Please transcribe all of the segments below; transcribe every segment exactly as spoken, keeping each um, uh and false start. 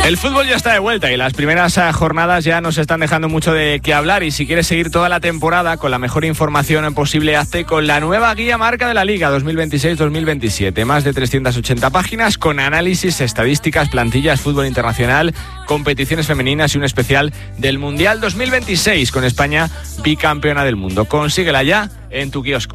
El fútbol ya está de vuelta y las primeras jornadas ya nos están dejando mucho de qué hablar, y si quieres seguir toda la temporada con la mejor información posible, hazte con la nueva guía marca de la Liga dos mil veintiséis dos mil veintisiete. Más de trescientas ochenta páginas con análisis, estadísticas, plantillas, fútbol internacional, competiciones femeninas y un especial del Mundial dos mil veintiséis con España bicampeona del mundo. Consíguela ya en tu kiosco.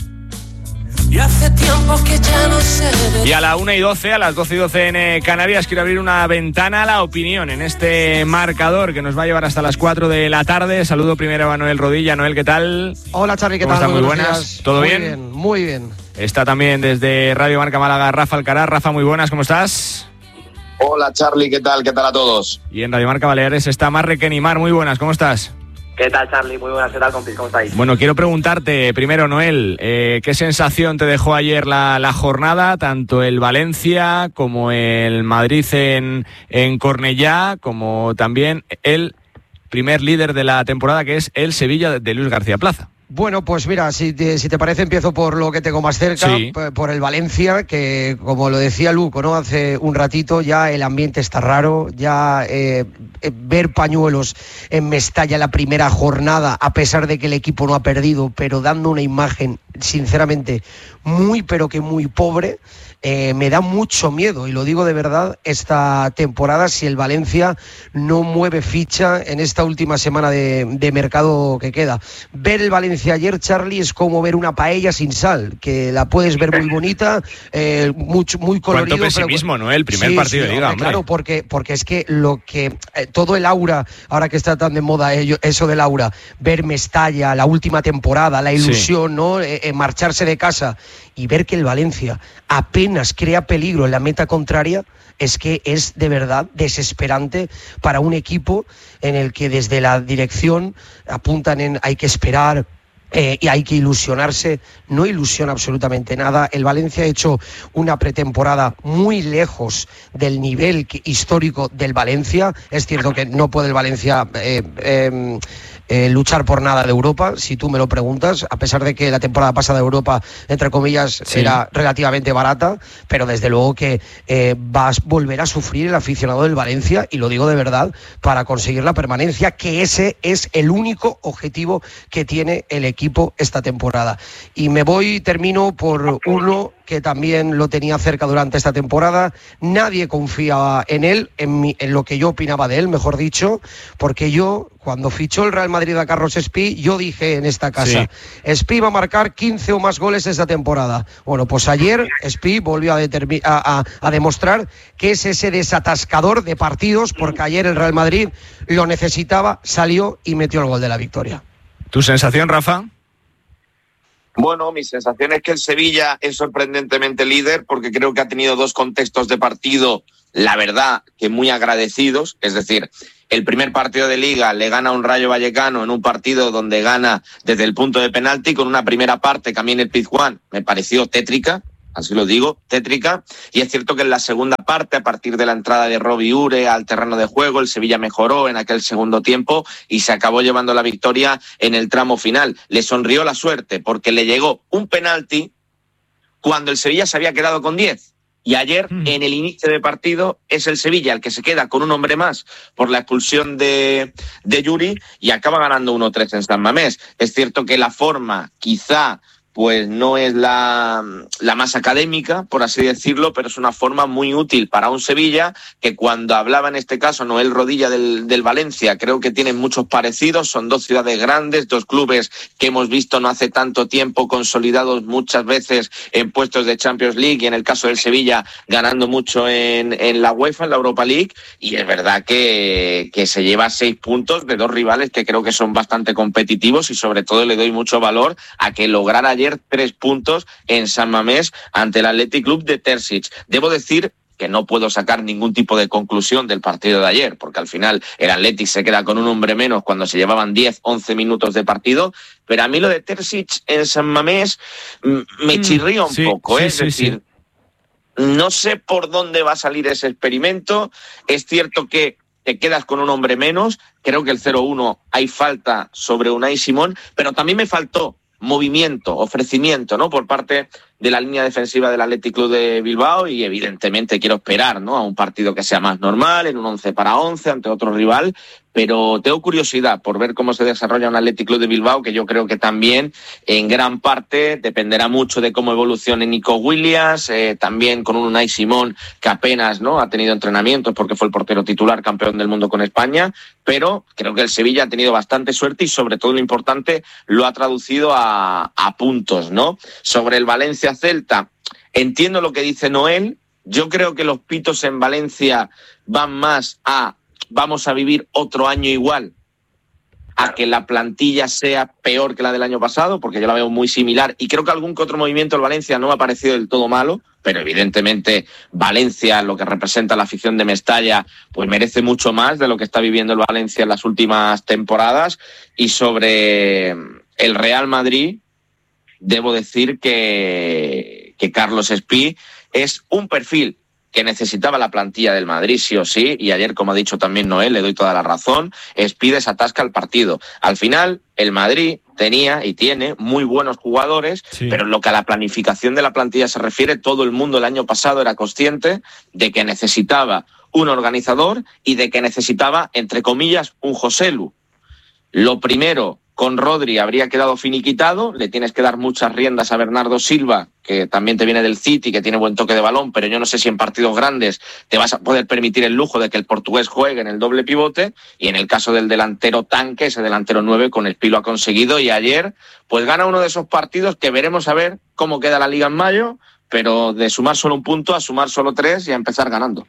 Y hace tiempo que ya no sé de... Y a la una y doce, a las doce y doce en Canarias, quiero abrir una ventana a la opinión en este marcador que nos va a llevar hasta las cuatro de la tarde. Saludo primero a Noel Rodilla. Noel, ¿qué tal? Hola, Charly, ¿qué ¿Cómo tal? están? Muy buenas. buenas. ¿Todo muy bien? bien? Muy bien. Está también desde Radio Marca Málaga Rafa Alcaraz. Rafa, muy buenas, ¿cómo estás? Hola, Charly, ¿qué tal? ¿Qué tal a todos? Y en Radio Marca Baleares está Marre Kenimar. Muy buenas, ¿cómo estás? ¿Qué tal, Charly? Muy buenas, ¿qué tal, compis? ¿Cómo estáis? Bueno, quiero preguntarte primero, Noel, eh, ¿qué sensación te dejó ayer la, la jornada? Tanto el Valencia como el Madrid en, en Cornellá, como también el primer líder de la temporada, que es el Sevilla de Luis García Plaza. Bueno, pues mira, si te, si te parece, empiezo por lo que tengo más cerca, sí. por el Valencia, que como lo decía Luco, ¿no? Hace un ratito, ya el ambiente está raro, ya eh, ver pañuelos en Mestalla la primera jornada, a pesar de que el equipo no ha perdido, pero dando una imagen, sinceramente, muy pero que muy pobre. Eh, me da mucho miedo, y lo digo de verdad, esta temporada, si el Valencia no mueve ficha en esta última semana de, de mercado que queda. Ver el Valencia ayer, Charly, es como ver una paella sin sal, que la puedes ver muy bonita, eh, muy, muy colorido. Cuánto pesimismo, pero... ¿no? El primer sí, partido sí, de Liga, hombre, hombre. Claro, porque, porque es que lo que eh, todo el aura, ahora que está tan de moda ello, eso del aura, ver Mestalla, la última temporada, la ilusión, sí. ¿no? Eh, eh, marcharse de casa y ver que el Valencia apenas crea peligro en la meta contraria, es que es de verdad desesperante para un equipo en el que desde la dirección apuntan en hay que esperar, Eh, y hay que ilusionarse. No ilusiona absolutamente nada. El Valencia ha hecho una pretemporada muy lejos del nivel que, histórico del Valencia. Es cierto que no puede el Valencia eh, eh, eh, luchar por nada de Europa, si tú me lo preguntas, a pesar de que la temporada pasada de Europa, entre comillas, sí. era relativamente barata, pero desde luego que eh, va a volver a sufrir el aficionado del Valencia, y lo digo de verdad, para conseguir la permanencia, que ese es el único objetivo que tiene el equipo esta temporada. Y me voy, termino por uno que también lo tenía cerca durante esta temporada. Nadie confiaba en él, en, mi, en lo que yo opinaba de él, mejor dicho, porque yo, cuando fichó el Real Madrid a Carlos Espí, yo dije en esta casa, sí. Espí va a marcar quince o más goles esta temporada. Bueno, pues ayer Espí volvió a, determi- a, a, a demostrar que es ese desatascador de partidos, porque ayer el Real Madrid lo necesitaba, salió y metió el gol de la victoria. ¿Tu sensación, Rafa? Bueno, mi sensación es que el Sevilla es sorprendentemente líder, porque creo que ha tenido dos contextos de partido, la verdad, que muy agradecidos. Es decir, el primer partido de Liga le gana a un Rayo Vallecano en un partido donde gana desde el punto de penalti, con una primera parte que a mí en el Pizjuán me pareció tétrica. Así lo digo, tétrica, y es cierto que en la segunda parte, a partir de la entrada de Robbie Ure al terreno de juego, el Sevilla mejoró en aquel segundo tiempo y se acabó llevando la victoria en el tramo final. Le sonrió la suerte porque le llegó un penalti cuando el Sevilla se había quedado con diez. Y ayer, mm. en el inicio de partido, es el Sevilla el que se queda con un hombre más por la expulsión de, de Yuri, y acaba ganando uno tres en San Mamés. Es cierto que la forma, quizá, pues no es la, la más académica, por así decirlo, pero es una forma muy útil para un Sevilla que, cuando hablaba en este caso Noel Rodilla del, del Valencia, creo que tienen muchos parecidos. Son dos ciudades grandes, dos clubes que hemos visto no hace tanto tiempo consolidados muchas veces en puestos de Champions League, y en el caso del Sevilla ganando mucho en, en la UEFA, en la Europa League, y es verdad que, que se lleva seis puntos de dos rivales que creo que son bastante competitivos, y sobre todo le doy mucho valor a que lograra ayer tres puntos en San Mamés ante el Athletic Club de Terzic. Debo decir que no puedo sacar ningún tipo de conclusión del partido de ayer, porque al final el Athletic se queda con un hombre menos cuando se llevaban diez, once minutos de partido, pero a mí lo de Terzic en San Mamés me chirría un sí, poco, sí, ¿eh? es sí, decir, sí. no sé por dónde va a salir ese experimento. Es cierto que te quedas con un hombre menos, creo que el cero uno hay falta sobre Unai Simón, pero también me faltó movimiento, ofrecimiento, ¿no? Por parte de la línea defensiva del Athletic Club de Bilbao y evidentemente quiero esperar, ¿no? A un partido que sea más normal, en un once para once ante otro rival, pero tengo curiosidad por ver cómo se desarrolla un Athletic Club de Bilbao, que yo creo que también en gran parte dependerá mucho de cómo evolucione Nico Williams, eh, también con un Unai Simón que apenas, ¿no? Ha tenido entrenamientos porque fue el portero titular campeón del mundo con España, pero creo que el Sevilla ha tenido bastante suerte y sobre todo lo importante lo ha traducido a, a puntos, ¿no? Sobre el Valencia-Celta, entiendo lo que dice Noel, yo creo que los pitos en Valencia van más a vamos a vivir otro año igual a que la plantilla sea peor que la del año pasado, porque yo la veo muy similar y creo que algún que otro movimiento del Valencia no me ha parecido del todo malo, pero evidentemente Valencia, lo que representa la afición de Mestalla, pues merece mucho más de lo que está viviendo el Valencia en las últimas temporadas. Y sobre el Real Madrid, debo decir que, que Carlos Espí es un perfil que necesitaba la plantilla del Madrid sí o sí, y ayer, como ha dicho también Noel, le doy toda la razón, Espí desatasca el partido. Al final, el Madrid tenía y tiene muy buenos jugadores, sí. Pero en lo que a la planificación de la plantilla se refiere, todo el mundo el año pasado era consciente de que necesitaba un organizador y de que necesitaba, entre comillas, un Joselu. Lo primero, con Rodri habría quedado finiquitado, le tienes que dar muchas riendas a Bernardo Silva, que también te viene del City, que tiene buen toque de balón, pero yo no sé si en partidos grandes te vas a poder permitir el lujo de que el portugués juegue en el doble pivote, y en el caso del delantero tanque, ese delantero nueve con Espí lo ha conseguido, y ayer pues gana uno de esos partidos que veremos a ver cómo queda la Liga en mayo, pero de sumar solo un punto a sumar solo tres y a empezar ganando.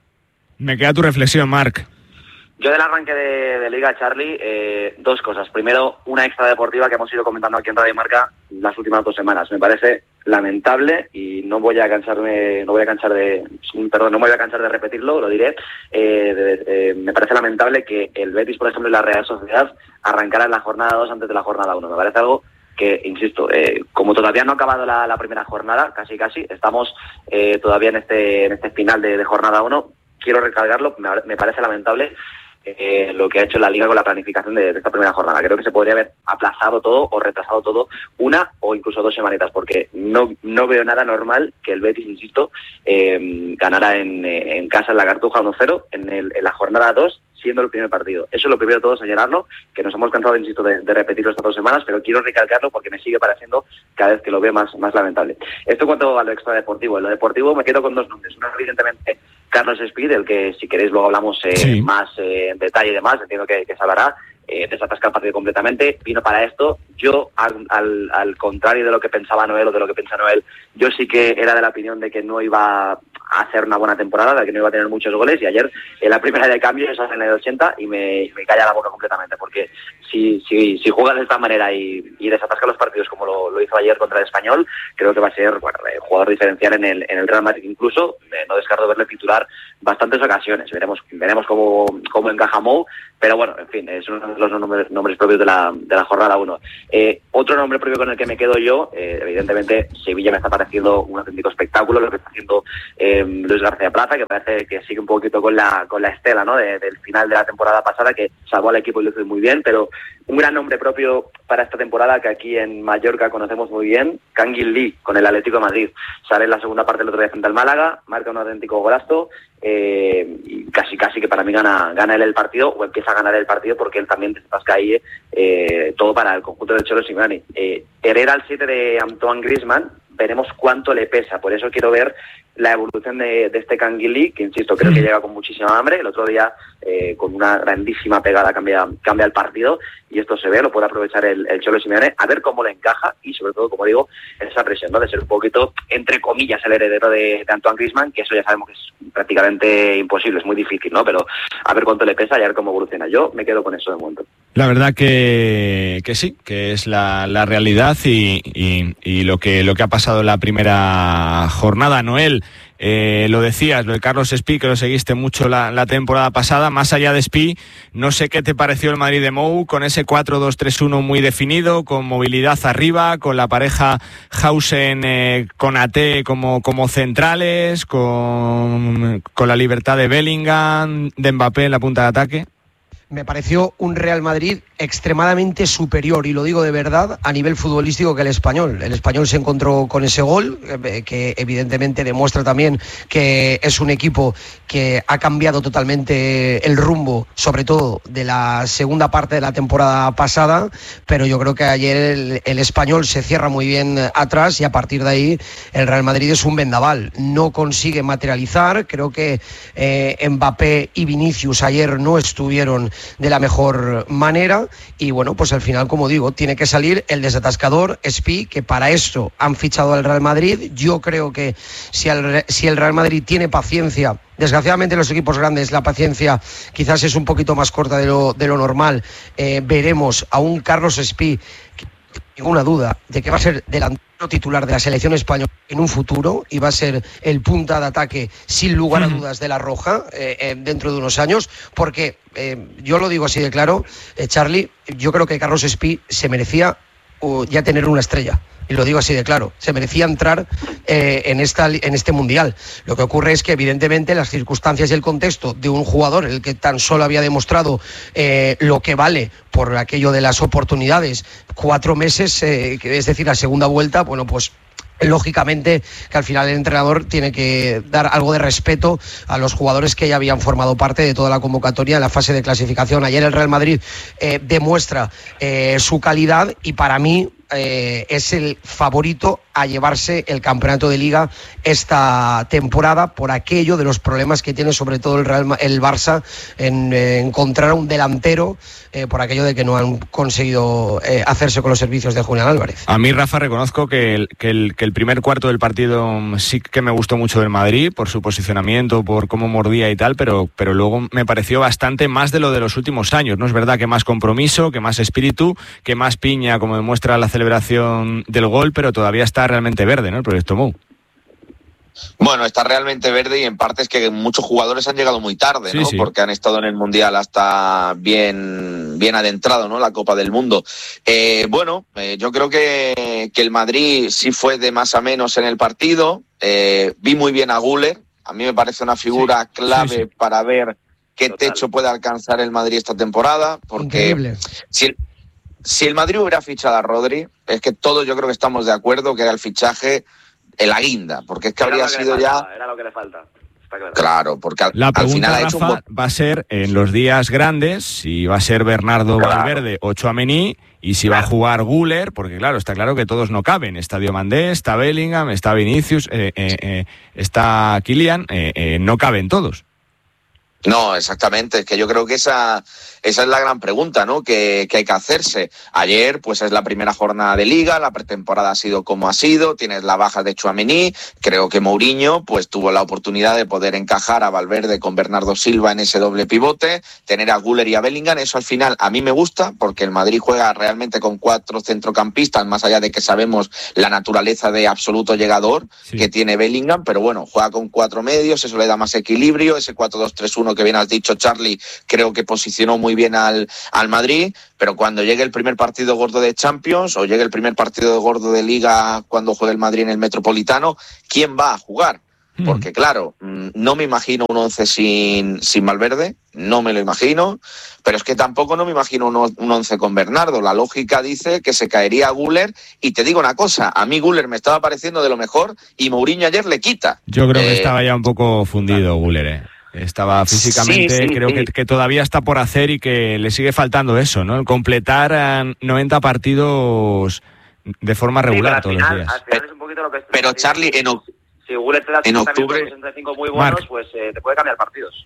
Me queda tu reflexión, Marc. Yo del arranque de, de Liga, Charlie, eh, dos cosas. Primero, una extra deportiva que hemos ido comentando aquí en Radio Marca las últimas dos semanas. Me parece lamentable y no voy a cansarme, no voy a cansar de, perdón, no me voy a cansar de repetirlo, lo diré. Eh, de, eh, me parece lamentable que el Betis, por ejemplo, y la Real Sociedad arrancaran la jornada dos antes de la jornada uno. Me parece algo que, insisto, eh, como todavía no ha acabado la, la primera jornada, casi casi, estamos eh, todavía en este, en este final de, de jornada uno. Quiero recalcarlo, me, me parece lamentable Eh, lo que ha hecho la Liga con la planificación de, de esta primera jornada. Creo que se podría haber aplazado todo o retrasado todo una o incluso dos semanitas, porque no no veo nada normal que el Betis, insisto, eh, ganara en, en casa en la Cartuja uno cero en, el, en la jornada dos, siendo el primer partido. Eso es lo primero de todo, señalarlo, que nos hemos cansado, insisto, de, de repetirlo estas dos semanas, pero quiero recalcarlo porque me sigue pareciendo cada vez que lo veo más, más lamentable. Esto en cuanto a lo extradeportivo. En lo deportivo me quedo con dos nombres. Uno, evidentemente, Carlos Espí, del que si queréis luego hablamos eh, sí. más eh, en detalle y demás, entiendo que, que se hablará, eh, desatasca el partido completamente, vino para esto. Yo, al, al, al contrario de lo que pensaba Noel o de lo que piensa Noel, yo sí que era de la opinión de que no iba a hacer una buena temporada, de que no iba a tener muchos goles, y ayer en la primera de cambio se hace en el ochenta y me, me calla la boca completamente, porque si, si, si juega de esta manera y, y desatasca los partidos como lo, lo hizo ayer contra el Español, creo que va a ser, bueno, jugador diferencial en el, en el Real Madrid incluso. Eh, no descarto verle titular bastantes ocasiones, veremos veremos cómo, cómo encaja Mou, pero bueno, en fin, es uno de los nombres, nombres propios de la, de la jornada uno. Eh, otro nombre propio con el que me quedo yo, eh, evidentemente Sevilla me está pareciendo un auténtico espectáculo lo que está haciendo eh, Luis García Plaza, que parece que sigue un poquito con la con la estela, ¿no?, de, del final de la temporada pasada, que salvó al equipo y lo hizo muy bien, pero un gran nombre propio para esta temporada que aquí en Mallorca conocemos muy bien, Kangin Lee, con el Atlético de Madrid. Sale en la segunda parte del otro día frente al Málaga, marca un auténtico golazo, eh, y casi casi que para mí gana gana él el partido, o empieza a ganar el partido, porque él también desatasca ahí eh, todo para el conjunto del Cholo Simeone. Eh, hereda al siete de Antoine Griezmann, veremos cuánto le pesa, por eso quiero ver la evolución de, de este Kangin Lee, que insisto, creo que llega con muchísima hambre. El otro día eh, con una grandísima pegada cambia cambia el partido, y esto se ve, lo puede aprovechar el, el Cholo Simeone, a ver cómo le encaja, y sobre todo, como digo, esa presión, ¿no?, de ser un poquito, entre comillas, el heredero de, de Antoine Griezmann, que eso ya sabemos que es prácticamente imposible, es muy difícil, ¿no?, pero a ver cuánto le pesa y a ver cómo evoluciona. Yo me quedo con eso de momento. La verdad que, que sí, que es la, la realidad y, y, y lo que lo que ha pasado en la primera jornada. Noel, eh, lo decías, lo de Carlos Espí, que lo seguiste mucho la, la temporada pasada. Más allá de Espí, no sé qué te pareció el Madrid de Mou, con ese cuatro dos tres uno muy definido, con movilidad arriba, con la pareja Hausen eh, con A T como, como centrales, con, con la libertad de Bellingham, de Mbappé en la punta de ataque. me pareció un Real Madrid extremadamente superior, y lo digo de verdad, a nivel futbolístico que el Español. El Español se encontró con ese gol, eh, que evidentemente demuestra también que es un equipo que ha cambiado totalmente el rumbo, sobre todo de la segunda parte de la temporada pasada, pero yo creo que ayer el, el Español se cierra muy bien atrás y a partir de ahí el Real Madrid es un vendaval. No consigue materializar, creo que eh, Mbappé y Vinicius ayer no estuvieron de la mejor manera y bueno, pues al final, como digo, tiene que salir el desatascador Spi, que para esto han fichado al Real Madrid. Yo creo que si el, si el Real Madrid tiene paciencia, desgraciadamente los equipos grandes la paciencia quizás es un poquito más corta de lo, de lo normal, eh, veremos a un Carlos Spi, que ninguna duda de que va a ser delantero titular de la selección española en un futuro y va a ser el punta de ataque sin lugar a dudas de la Roja eh, eh, dentro de unos años, porque eh, yo lo digo así de claro, eh, Charlie, yo creo que Carlos Spi se merecía uh, ya tener una estrella. Y lo digo así de claro, se merecía entrar eh, en, esta, en este Mundial. Lo que ocurre es que evidentemente las circunstancias y el contexto de un jugador, el que tan solo había demostrado eh, lo que vale por aquello de las oportunidades, cuatro meses, eh, es decir, la segunda vuelta, bueno, pues lógicamente que al final el entrenador tiene que dar algo de respeto a los jugadores que ya habían formado parte de toda la convocatoria en la fase de clasificación. Ayer el Real Madrid eh, demuestra eh, su calidad y para mí eh, es el favorito a llevarse el campeonato de Liga esta temporada por aquello de los problemas que tiene sobre todo el, Real, el Barça en eh, encontrar un delantero eh, por aquello de que no han conseguido eh, hacerse con los servicios de Julián Álvarez. A mí, Rafa, reconozco que el, que, el, que el primer cuarto del partido sí que me gustó mucho del Madrid por su posicionamiento, por cómo mordía y tal, pero, pero luego me pareció bastante más de lo de los últimos años, ¿no? Es verdad que más compromiso, que más espíritu, que más piña, como demuestra la celebración del gol, pero todavía está realmente verde, ¿no? El proyecto Mou. Bueno, está realmente verde y en parte es que muchos jugadores han llegado muy tarde, sí, ¿no? Sí. Porque han estado en el Mundial hasta bien, bien adentrado, ¿no? La Copa del Mundo. Eh, bueno, eh, yo creo que, que el Madrid sí fue de más a menos en el partido. Eh, vi muy bien a Güler. A mí me parece una figura sí. clave sí, sí. para ver qué Total. techo puede alcanzar el Madrid esta temporada. Porque Increíble. si el, si el Madrid hubiera fichado a Rodri, es que todos yo creo que estamos de acuerdo que era el fichaje el la guinda, porque es que era habría que sido faltaba, ya... Era lo que le falta. Claro. claro, porque al, la al final pregunta, ha hecho Rafa, un... va a ser en los días grandes si va a ser Bernardo claro. Valverde o Tchouaméni y si claro. va a jugar Güler, porque claro, está claro que todos no caben. Está Diomandé, está Bellingham, está Vinicius, eh, eh, eh, está Kylian, eh, eh, no caben todos. No, exactamente, es que yo creo que esa, esa es la gran pregunta, ¿no? Que, que hay que hacerse. Ayer, pues es la primera jornada de Liga, la pretemporada ha sido como ha sido, tienes la baja de Tchouaméni, creo que Mourinho pues tuvo la oportunidad de poder encajar a Valverde con Bernardo Silva en ese doble pivote, tener a Güler y a Bellingham, eso al final a mí me gusta, porque el Madrid juega realmente con cuatro centrocampistas, más allá de que sabemos la naturaleza de absoluto llegador sí. que tiene Bellingham, pero bueno, juega con cuatro medios, eso le da más equilibrio, ese cuatro dos tres uno que bien has dicho, Charlie, creo que posicionó muy bien al, al Madrid, pero cuando llegue el primer partido gordo de Champions o llegue el primer partido gordo de Liga cuando juegue el Madrid en el Metropolitano, ¿quién va a jugar? Porque claro, no me imagino un once sin, sin Valverde, no me lo imagino, pero es que tampoco no me imagino un, un once con Bernardo. La lógica dice que se caería Güler y te digo una cosa, a mí Güler me estaba pareciendo de lo mejor y Mourinho ayer le quita. Yo creo eh, que estaba ya un poco fundido Güler, eh. Estaba físicamente, sí, sí, creo sí. Que, que todavía está por hacer y que le sigue faltando eso, ¿no? El completar noventa partidos de forma regular sí, todos final, los días. Al final es un poquito lo que pero Charlie, en, o- si Güler te da en octubre sesenta y cinco muy buenos, Marc. pues eh, te puede cambiar partidos.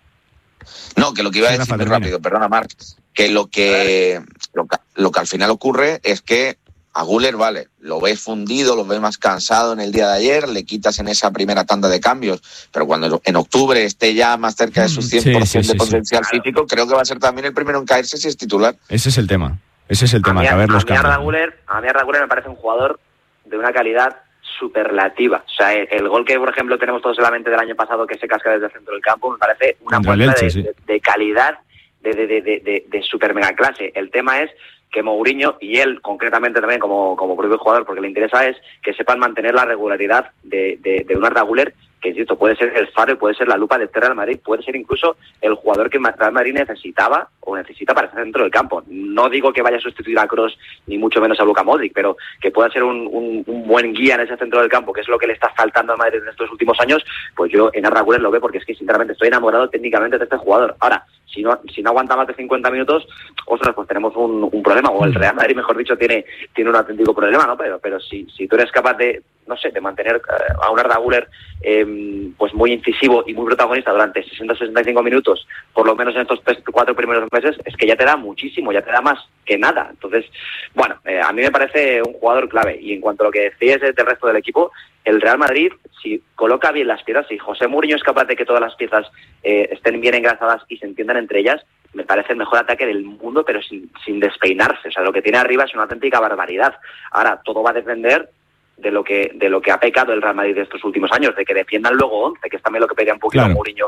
No, que lo que iba a decir muy rápido, perdona Marc, que lo que, lo que lo que al final ocurre es que a Güler, vale, lo ves fundido, lo ves más cansado en el día de ayer, le quitas en esa primera tanda de cambios, pero cuando en octubre esté ya más cerca de su cien por ciento sí, sí, de sí, potencial sí. físico, creo que va a ser también el primero en caerse si es titular. Ese es el tema, ese es el tema, a mí, a ver los cambios. A mí Arda Güler me parece un jugador de una calidad superlativa. O sea, el, el gol que, por ejemplo, tenemos todos en la mente del año pasado, que se casca desde el centro del campo, me parece una muestra de, sí. de, de calidad de, de, de, de, de, de super mega clase. El tema es que Mourinho y él concretamente también como, como propio jugador, porque le interesa es que sepan mantener la regularidad de, de, de un Arda Güler, que insisto, puede ser el faro y puede ser la lupa de este Real Madrid, puede ser incluso el jugador que el Real Madrid necesitaba o necesita para estar dentro del campo. No digo que vaya a sustituir a Kroos ni mucho menos a Luka Modric, pero que pueda ser un, un, un buen guía en ese centro del campo, que es lo que le está faltando al Madrid en estos últimos años. Pues yo en Arda Güler lo veo, porque es que sinceramente estoy enamorado técnicamente de este jugador. Ahora, si no si no aguanta más de cincuenta minutos, ostras, pues tenemos un, un problema, o el Real Madrid, mejor dicho, tiene tiene un auténtico problema, ¿no? Pero pero si si tú eres capaz de, no sé, de mantener uh, a un Arda Güler eh, pues muy incisivo y muy protagonista durante sesenta a sesenta y cinco minutos, por lo menos en estos tres, cuatro primeros meses, es que ya te da muchísimo, ya te da más que nada. Entonces, bueno, eh, a mí me parece un jugador clave. Y en cuanto a lo que decías del resto del equipo, el Real Madrid, si coloca bien las piezas, si José Mourinho es capaz de que todas las piezas eh, estén bien engrasadas y se entiendan entre ellas, me parece el mejor ataque del mundo, pero sin, sin despeinarse. O sea, lo que tiene arriba es una auténtica barbaridad. Ahora, todo va a depender de lo que de lo que ha pecado el Real Madrid de estos últimos años, de que defiendan luego once, que es también lo que pedía un poquito claro. Mourinho,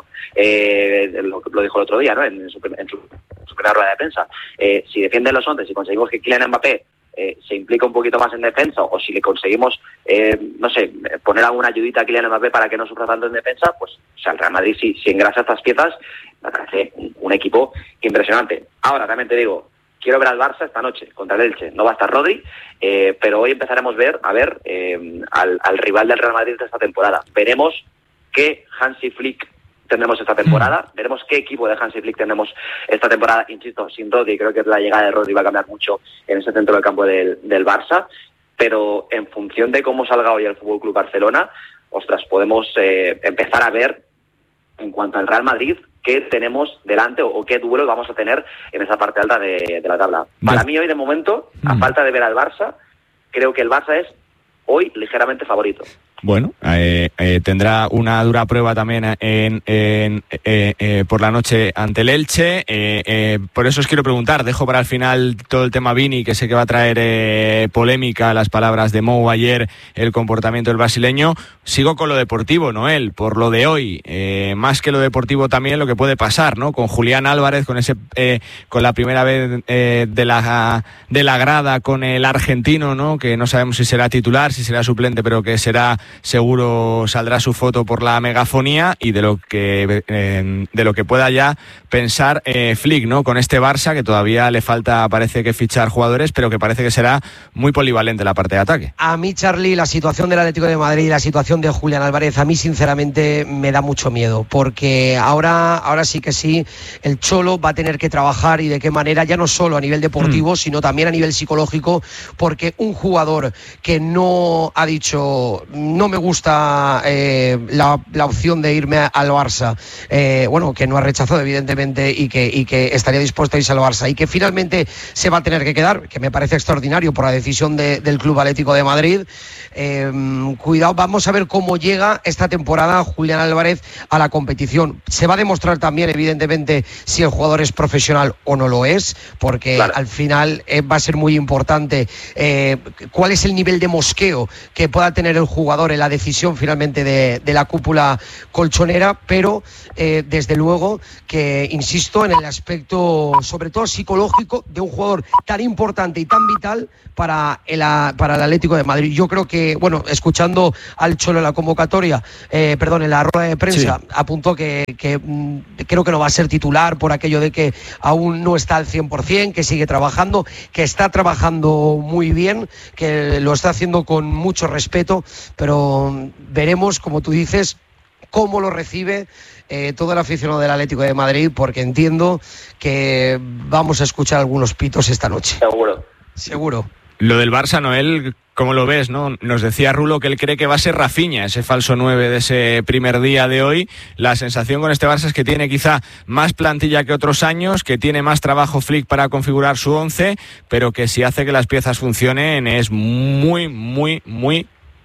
eh, lo, lo dijo el otro día, ¿no? En su, en su, en su primera rueda de prensa. Eh, si defienden los once, si conseguimos que Kylian Mbappé eh, se implica un poquito más en defensa, o si le conseguimos, eh, no sé, poner alguna ayudita a Kylian Mbappé para que no sufra tanto en defensa, pues, o sea, el Real Madrid, si, si engrasa estas piezas, me parece un, un equipo impresionante. Ahora, también te digo, quiero ver al Barça esta noche contra el Elche. No va a estar Rodri, eh, pero hoy empezaremos ver, a ver eh, al, al rival del Real Madrid de esta temporada. Veremos qué Hansi Flick tendremos esta temporada, mm. veremos qué equipo de Hansi Flick tenemos esta temporada. Insisto, sin Rodri, creo que la llegada de Rodri va a cambiar mucho en ese centro del campo del, del Barça, pero en función de cómo salga hoy el F C Barcelona, ostras, podemos eh, empezar a ver, en cuanto al Real Madrid, qué tenemos delante o, o qué duelo vamos a tener en esa parte alta de, de la tabla. Para mí hoy, de momento, a mm. falta de ver al Barça, creo que el Barça es hoy ligeramente favorito. Bueno, eh, eh, tendrá una dura prueba también en, en, eh, eh, por la noche ante el Elche. Eh, eh, por eso os quiero preguntar, dejo para el final todo el tema Vini, que sé que va a traer eh, polémica, las palabras de Mou ayer, el comportamiento del brasileño. Sigo con lo deportivo, Noel, por lo de hoy. Eh, más que lo deportivo también lo que puede pasar, ¿no? Con Julián Álvarez, con ese, eh, con la primera vez eh, de la de la grada, con el argentino, ¿no? Que no sabemos si será titular, si será suplente, pero que será seguro saldrá su foto por la megafonía, y de lo que eh, de lo que pueda ya pensar eh, Flick, ¿no? Con este Barça, que todavía le falta, parece que fichar jugadores, pero que parece que será muy polivalente la parte de ataque. A mí, Charly, la situación del Atlético de Madrid y la situación de Julián Álvarez, a mí sinceramente me da mucho miedo, porque ahora, ahora sí que sí, el Cholo va a tener que trabajar, y de qué manera, ya no solo a nivel deportivo, mm. sino también a nivel psicológico, porque un jugador que no ha dicho, no me gusta eh, la, la opción de irme al Barça, eh, bueno, que no ha rechazado evidentemente, y que, y que estaría dispuesto a irse al Barça, y que finalmente se va a tener que quedar, que me parece extraordinario por la decisión de, del Club Atlético de Madrid. Eh, cuidado, vamos a ver cómo llega esta temporada Julián Álvarez a la competición. Se va a demostrar también, evidentemente, si el jugador es profesional o no lo es, porque claro, al final eh, va a ser muy importante eh, cuál es el nivel de mosqueo que pueda tener el jugador en la decisión finalmente de, de la cúpula colchonera, pero eh, desde luego que, insisto, en el aspecto sobre todo psicológico de un jugador tan importante y tan vital para el, para el Atlético de Madrid. Yo creo que, bueno, escuchando al Cholo en la convocatoria, eh, perdón, en la rueda de prensa, sí, apuntó que, que mm, creo que no va a ser titular por aquello de que aún no está al cien por ciento, que sigue trabajando, que está trabajando muy bien, que lo está haciendo con mucho respeto, pero veremos, como tú dices, cómo lo recibe eh, todo el aficionado del Atlético de Madrid, porque entiendo que vamos a escuchar algunos pitos esta noche. Seguro. Seguro. Lo del Barça, Noel, ¿cómo lo ves, no? Nos decía Rulo que él cree que va a ser Rafinha, ese falso nueve de ese primer día de hoy. La sensación con este Barça es que tiene quizá más plantilla que otros años, que tiene más trabajo Flick para configurar su once, pero que si hace que las piezas funcionen es muy, muy, muy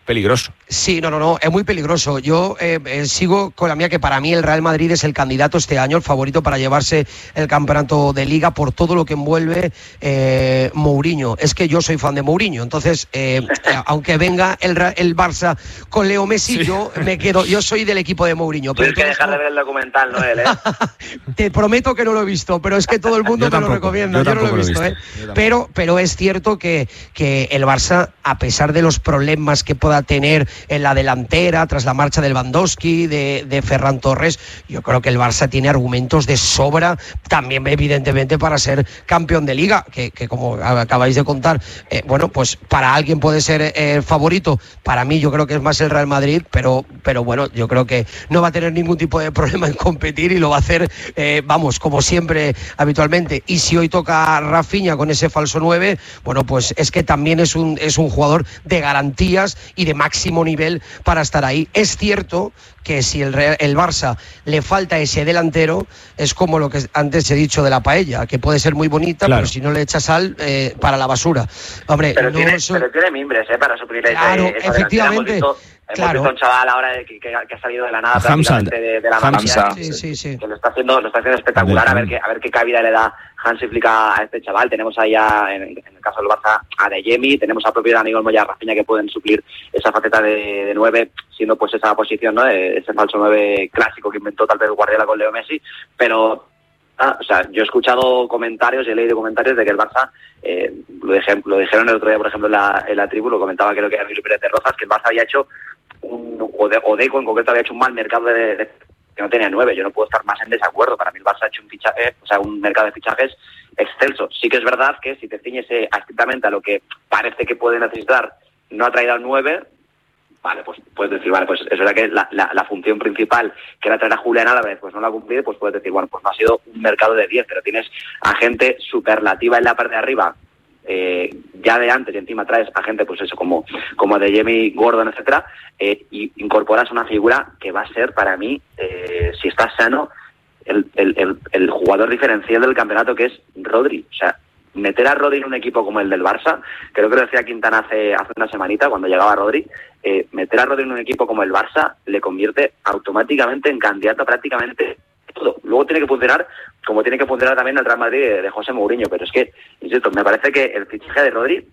peligroso. Sí, no, no, no, es muy peligroso. Yo eh, eh, sigo con la mía, que para mí el Real Madrid es el candidato este año, el favorito para llevarse el campeonato de Liga por todo lo que envuelve eh, Mourinho. Es que yo soy fan de Mourinho, entonces, eh, aunque venga el, el Barça con Leo Messi, sí. yo me quedo, yo soy del equipo de Mourinho. Tienes que dejar de ver el documental, ¿no, él, eh? Te prometo que no lo he visto, pero es que todo el mundo me tampoco, lo recomienda. Yo, yo no lo he visto, lo he visto. ¿eh? Pero, pero es cierto que, que el Barça, a pesar de los problemas que pueda tener en la delantera tras la marcha del Lewandowski, de, de Ferran Torres, yo creo que el Barça tiene argumentos de sobra, también evidentemente para ser campeón de Liga, que, que como acabáis de contar, eh, bueno, pues para alguien puede ser eh, favorito, para mí yo creo que es más el Real Madrid, pero, pero bueno, yo creo que no va a tener ningún tipo de problema en competir y lo va a hacer, eh, vamos, como siempre, habitualmente. Y si hoy toca Rafinha con ese falso nueve, bueno, pues es que también es un, es un jugador de garantías y de máximo nivel para estar ahí. Es cierto que si el, Real, el Barça le falta ese delantero, es como lo que antes he dicho de la paella, que puede ser muy bonita, claro, pero si no le echa sal, eh, para la basura. Hombre, pero, no tiene, eso... pero tiene mimbres, ¿eh? Para suplir claro, esa efectivamente. Hemos visto, hemos claro. visto un chaval ahora de que, que, que ha salido de la nada, Hamza, prácticamente de, de la Hamza. Masia, Sí, sí, sí. que lo está haciendo, lo está haciendo espectacular. A ver qué, a ver qué cabida le da Hansi Flick a este chaval. Tenemos ahí a, en, en el caso del Barça, a Adeyemi, tenemos al propio Dani Olmo y a Rafinha que pueden suplir esa faceta de, de nueve, siendo pues esa posición, ¿no? Ese falso nueve clásico que inventó tal vez Guardiola con Leo Messi, pero ah, o sea, yo he escuchado comentarios, he leído comentarios de que el Barça, eh, lo, dije, lo dijeron el otro día, por ejemplo, en la, en la tribu, lo comentaba creo que era Luis Pérez de Rozas, que el Barça había hecho, un, o, de, o Deco en concreto había hecho un mal mercado de, de que no tenía nueve. Yo no puedo estar más en desacuerdo. Para mí el Barça ha hecho un fichaje, o sea, un mercado de fichajes excelso. Sí que es verdad que si te ciñes estrictamente a lo que parece que puede necesitar, no ha traído al nueve, vale, pues puedes decir, vale, pues es verdad que la, la, la función principal, que era traer a Julián Álvarez, pues no la ha cumplido, pues puedes decir, bueno, pues no ha sido un mercado de diez, pero tienes a gente superlativa en la parte de arriba, eh, ya de antes, y encima traes a gente, pues eso, como, como de Jamie Gordon, etcétera, eh, y incorporas una figura que va a ser, para mí, eh, si está sano, el, el, el, el jugador diferencial del campeonato, que es Rodri. O sea, meter a Rodri en un equipo como el del Barça, creo que lo decía Quintana hace, hace una semanita cuando llegaba Rodri, eh, meter a Rodri en un equipo como el Barça le convierte automáticamente en candidato a prácticamente todo. Luego tiene que funcionar como tiene que funcionar también el Real Madrid de, de José Mourinho, pero es que, insisto, me parece que el fichaje de Rodri,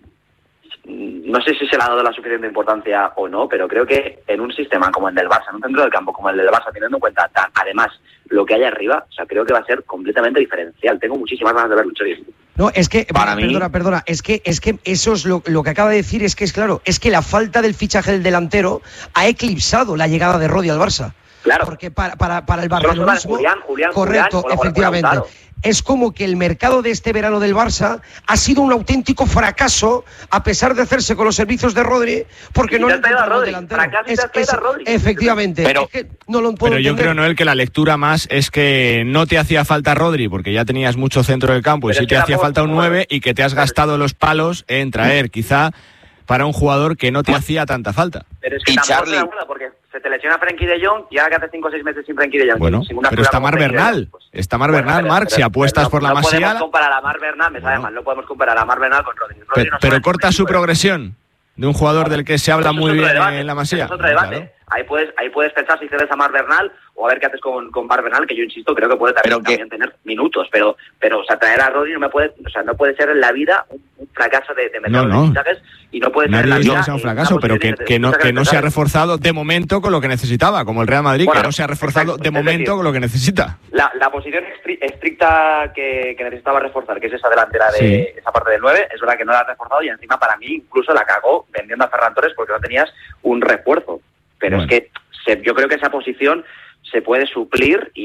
no sé si se le ha dado la suficiente importancia o no, pero creo que en un sistema como el del Barça, en un centro del campo como el del Barça, teniendo en cuenta tan, además lo que hay arriba, o sea, creo que va a ser completamente diferencial. Tengo muchísimas ganas de verlo, Chori. No, es que, Para perdona, mí... perdona, es que, es que eso es lo, lo que acaba de decir, es que es claro, es que la falta del fichaje del delantero ha eclipsado la llegada de Rodri al Barça. Claro. Porque para, para, para el barcelonismo, Julián, Julián, correcto, Julián, efectivamente. Julián, es como que el mercado de este verano del Barça ha sido un auténtico fracaso, a pesar de hacerse con los servicios de Rodri, porque y no le le has traído a encontraba Rodri, delantero. fracaso y Es, te has traído es, a Rodri. efectivamente, Pero, es que no lo puedo pero yo entender. creo, Noel, que la lectura más es que no te hacía falta Rodri, porque ya tenías mucho centro del campo, y Pero sí es que te hacía tampoco- falta un nueve, y que te has gastado los palos en traer, quizá, para un jugador que no te hacía tanta falta. Pero es que Y tampoco Charlie- estoy de acuerdo, porque se te lesiona Frenkie de Jong y ahora que hace cinco o seis meses sin Frenkie de Jong. Bueno, sin una pero figura está como Mar Frenkie de Bernal, Jong, pues, está Mar bueno, Bernal, pero- Marc, pero- si apuestas pero por la no Masía... podemos comparar a Mar Bernal, me sabe Bueno. mal, no podemos comparar a Mar Bernal con Rodri. Rodri Pero, no pero sabe corta ningún su tipo de- progresión de un jugador del que se habla Eso es muy otro bien debate, en la eso Masía. es otro debate. Claro. Ahí puedes, ahí puedes pensar si cedes a Mar Bernal o a ver qué haces con, con Mar Bernal, que yo insisto, creo que puede también, Pero que- también tener minutos, pero, pero o sea, traer a Rodri no me puede, o sea, no puede ser en la vida un, un fracaso de, de mercado No, no. de fichajes y no puede ser en Nadie la dice vida que sea un eh, fracaso, una pero que, posibilidad de que no, fichajes que no se ha especiales. reforzado de momento con lo que necesitaba, como el Real Madrid, Bueno, que no se ha reforzado exacto, de es momento decir, con lo que necesita. La, la posición estri- estricta que, que necesitaba reforzar, que es esa delantera de Sí. esa parte del nueve, es verdad que no la ha reforzado y encima para mí incluso la cagó vendiendo a Ferran Torres porque no tenías un refuerzo. Pero Bueno. es que se, yo creo que esa posición se puede suplir y